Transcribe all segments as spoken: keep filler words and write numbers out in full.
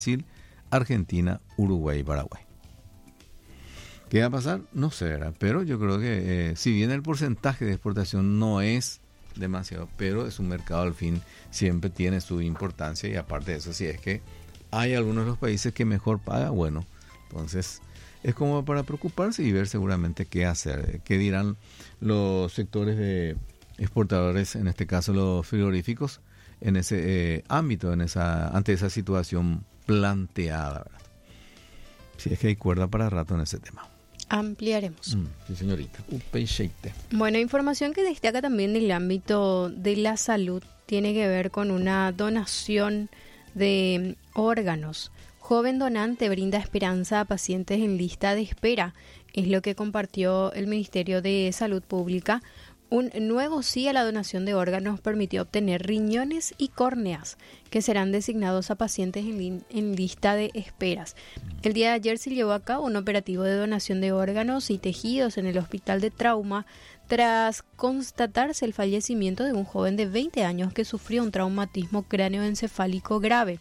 Brasil, Argentina, Uruguay y Paraguay. ¿Qué va a pasar? No sé, ¿verdad? Pero yo creo que eh, si bien el porcentaje de exportación no es demasiado, pero es un mercado al fin, siempre tiene su importancia, y aparte de eso, si es que hay algunos de los países que mejor paga, bueno, entonces es como para preocuparse y ver seguramente qué hacer, qué dirán los sectores de exportadores, en este caso los frigoríficos, en ese eh, ámbito, en esa ante esa situación planteada, ¿verdad? Si es que hay cuerda para rato en ese tema. Ampliaremos. Mm, sí, señorita. Upeixeite. Bueno, información que destaca también del ámbito de la salud tiene que ver con una donación de órganos. Joven donante brinda esperanza a pacientes en lista de espera. Es lo que compartió el Ministerio de Salud Pública. Un nuevo sí a la donación de órganos permitió obtener riñones y córneas que serán designados a pacientes en, li- en lista de esperas. El día de ayer se llevó a cabo un operativo de donación de órganos y tejidos en el Hospital de Trauma tras constatarse el fallecimiento de un joven de veinte años que sufrió un traumatismo cráneoencefálico grave.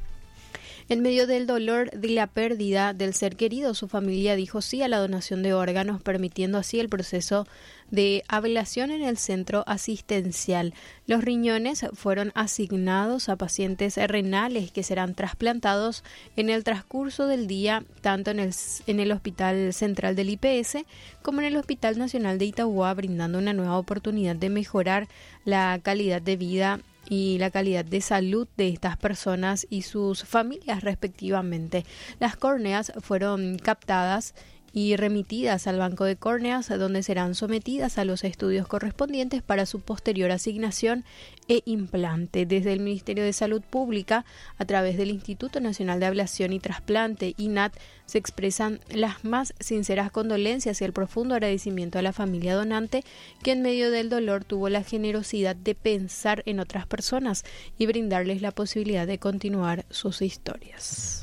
En medio del dolor de la pérdida del ser querido, su familia dijo sí a la donación de órganos, permitiendo así el proceso de ablación en el centro asistencial. Los riñones fueron asignados a pacientes renales que serán trasplantados en el transcurso del día, tanto en el, en el Hospital Central del I P S como en el Hospital Nacional de Itagua, brindando una nueva oportunidad de mejorar la calidad de vida y la calidad de salud de estas personas y sus familias respectivamente. Las córneas fueron captadas y remitidas al banco de córneas, donde serán sometidas a los estudios correspondientes para su posterior asignación e implante. Desde el Ministerio de Salud Pública, a través del Instituto Nacional de Ablación y Trasplante, I N A T, se expresan las más sinceras condolencias y el profundo agradecimiento a la familia donante, que en medio del dolor tuvo la generosidad de pensar en otras personas y brindarles la posibilidad de continuar sus historias.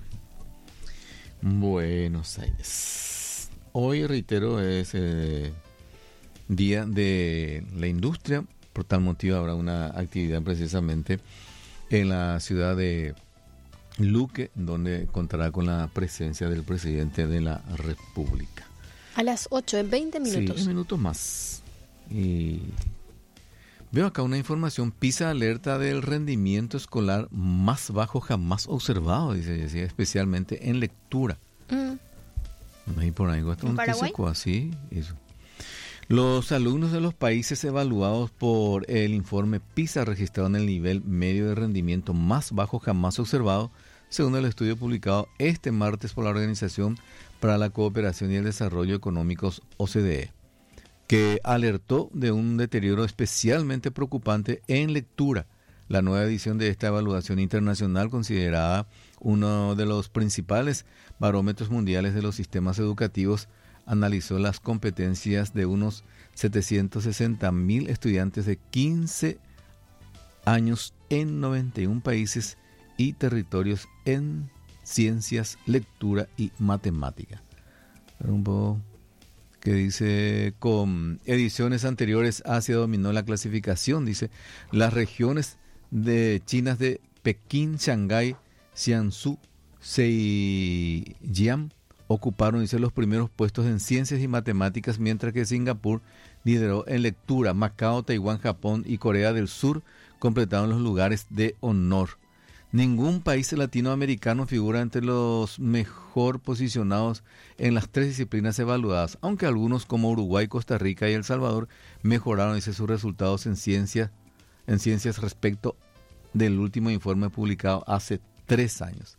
Buenos Aires. Hoy, reitero, es eh, Día de la Industria. Por tal motivo habrá una actividad precisamente en la ciudad de Luque, donde contará con la presencia del presidente de la República. A las ocho, en veinte minutos. Sí, en minutos más. Y veo acá una información. PISA alerta del rendimiento escolar más bajo jamás observado, dice Jessie, especialmente en lectura. Mm. Ahí por ahí, ¿En Paraguay? Así, eso. Los alumnos de los países evaluados por el informe PISA registraron el nivel medio de rendimiento más bajo jamás observado, según el estudio publicado este martes por la Organización para la Cooperación y el Desarrollo Económicos O C D E, que alertó de un deterioro especialmente preocupante en lectura. La nueva edición de esta evaluación internacional, considerada uno de los principales barómetros mundiales de los sistemas educativos, analizó las competencias de unos setecientos sesenta mil estudiantes de quince años en noventa y uno países y territorios en ciencias, lectura y matemática. Un poco que dice, con ediciones anteriores Asia dominó la clasificación, dice, las regiones de chinas de Pekín, Shanghái, Jiangsu, Zhejiang ocuparon, dice, los primeros puestos en ciencias y matemáticas, mientras que Singapur lideró en lectura. Macao, Taiwán, Japón y Corea del Sur completaron los lugares de honor. Ningún país latinoamericano figura entre los mejor posicionados en las tres disciplinas evaluadas, aunque algunos como Uruguay, Costa Rica y El Salvador mejoraron, dice, sus resultados en ciencia, en ciencias respecto del último informe publicado hace tres años.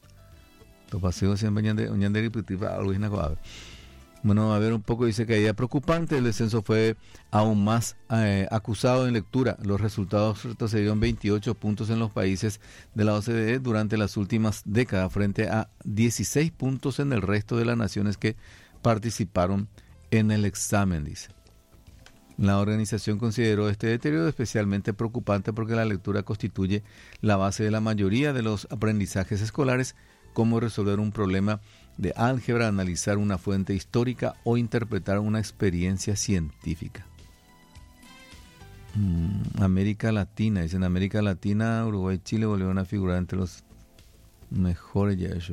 Bueno, a ver un poco, dice que hay preocupante, el descenso fue aún más eh, acusado en lectura. Los resultados retrocedieron veintiocho puntos en los países de la O C D E durante las últimas décadas, frente a dieciséis puntos en el resto de las naciones que participaron en el examen, dice. La organización consideró este deterioro especialmente preocupante porque la lectura constituye la base de la mayoría de los aprendizajes escolares, como resolver un problema de álgebra, analizar una fuente histórica o interpretar una experiencia científica. Mm, América Latina, dicen América Latina, Uruguay y Chile volvieron a figurar entre los mejores ya hecho.